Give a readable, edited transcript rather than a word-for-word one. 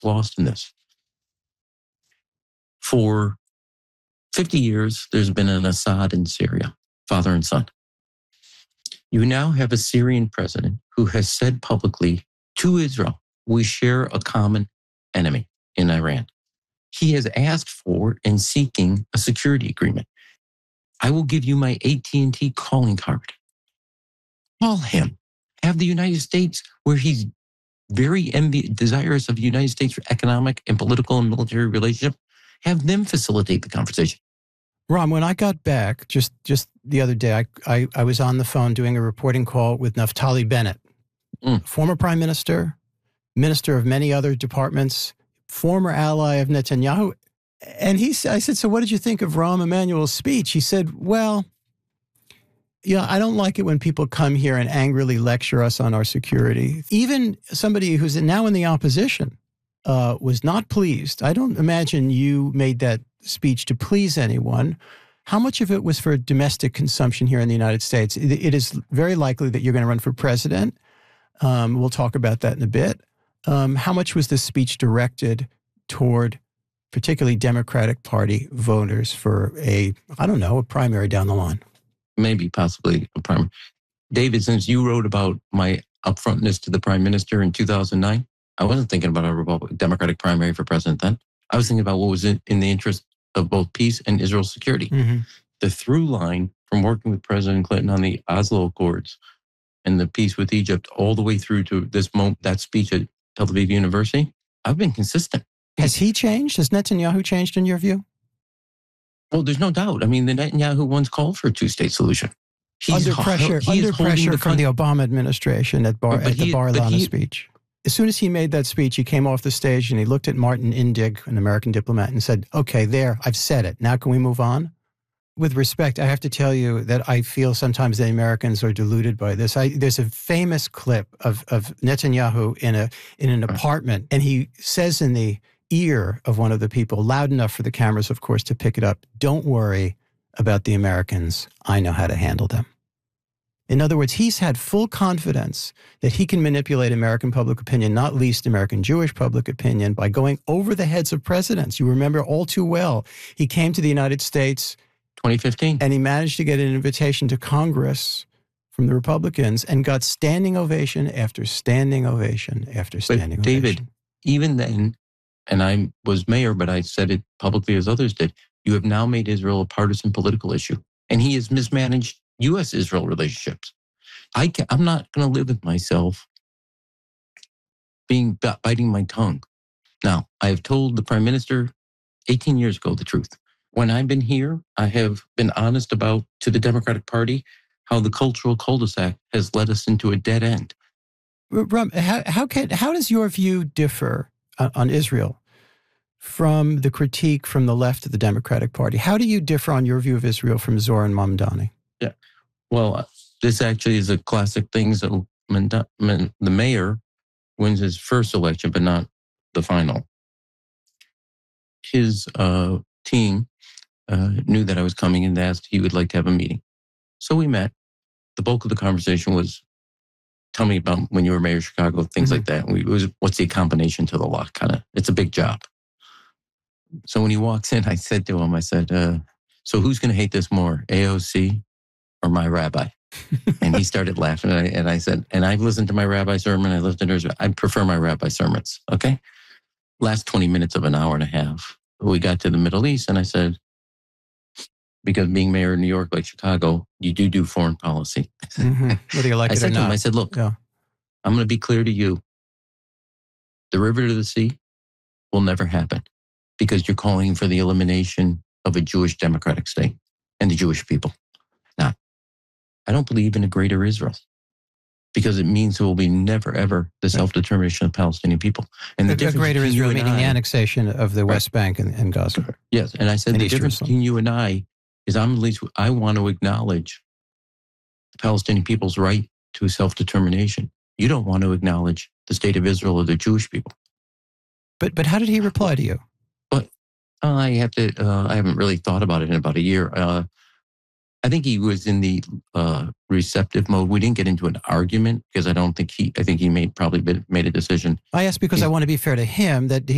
lost in this. For 50 years, there's been an Assad in Syria, father and son. You now have a Syrian president who has said publicly to Israel, we share a common enemy in Iran. He has asked for and seeking a security agreement. I will give you my AT&T calling card. Call him. Have the United States, where he's very desirous of the United States for economic and political and military relationship, have them facilitate the conversation. Ron, when I got back just the other day, I was on the phone doing a reporting call with Naftali Bennett, former prime minister, minister of many other departments, former ally of Netanyahu. And I said, so what did you think of Rahm Emanuel's speech? He said, well, I don't like it when people come here and angrily lecture us on our security. Even somebody who's now in the opposition was not pleased. I don't imagine you made that speech to please anyone. How much of it was for domestic consumption here in the United States? It is very likely that you're going to run for president. We'll talk about that in a bit. How much was this speech directed toward particularly Democratic Party voters for a primary down the line? Maybe, possibly a primary. David, since you wrote about my upfrontness to the prime minister in 2009, I wasn't thinking about a Democratic primary for president then. I was thinking about what was in the interest of both peace and Israel's security. Mm-hmm. The through line from working with President Clinton on the Oslo Accords and the peace with Egypt all the way through to this moment, that speech at Tel Aviv University, I've been consistent. Has he changed? Has Netanyahu changed in your view? Well, there's no doubt. I mean, the Netanyahu once called for a two-state solution. Under pressure from the Obama administration at the Bar-Ilan speech. As soon as he made that speech, he came off the stage and he looked at Martin Indig, an American diplomat, and said, okay, there, I've said it. Now can we move on? With respect, I have to tell you that I feel sometimes the Americans are deluded by this. There's a famous clip of Netanyahu in an apartment, and he says in the ear of one of the people, loud enough for the cameras, of course, to pick it up, don't worry about the Americans. I know how to handle them. In other words, he's had full confidence that he can manipulate American public opinion, not least American Jewish public opinion, by going over the heads of presidents. You remember all too well, he came to the United States 2015. And he managed to get an invitation to Congress from the Republicans and got standing ovation after standing ovation after standing ovation. David, even then, and I was mayor, but I said it publicly as others did, you have now made Israel a partisan political issue. And he has mismanaged U.S.-Israel relationships. I'm not going to live with myself biting my tongue. Now, I have told the prime minister 18 years ago the truth. When I've been here, I have been honest to the Democratic Party how the cultural cul-de-sac has led us into a dead end. How does your view differ on Israel from the critique from the left of the Democratic Party? How do you differ on your view of Israel from Zoran Mamdani? Yeah, well, this actually is a classic thing. So the mayor wins his first election, but not the final. His team knew that I was coming and asked he would like to have a meeting. So we met. The bulk of the conversation was, tell me about when you were mayor of Chicago, things like that. What's the combination to the lock? It's a big job. So when he walks in, I said to him, so who's going to hate this more, AOC or my rabbi? And he started laughing. And I said, and I've listened to my rabbi sermon. I listened to hers. I prefer my rabbi sermons. Okay. Last 20 minutes of an hour and a half, we got to the Middle East. And I said, because being mayor of New York, like Chicago, you do foreign policy. Mm-hmm. Whether you like it or not. I said to him, I said, look, I'm going to be clear to you. The river to the sea will never happen because you're calling for the elimination of a Jewish democratic state and the Jewish people. Now, I don't believe in a greater Israel because it means there will be never, ever the self-determination of Palestinian people. And the difference greater between Israel you and meaning the annexation of the West Bank and Gaza. Yes, and I said the difference between you and I is I want to acknowledge the Palestinian people's right to self-determination. You don't want to acknowledge the state of Israel or the Jewish people. But how did he reply to you? But I haven't really thought about it in about a year. I think he was in the receptive mode. We didn't get into an argument because I think he probably made a decision. I asked because I want to be fair to him that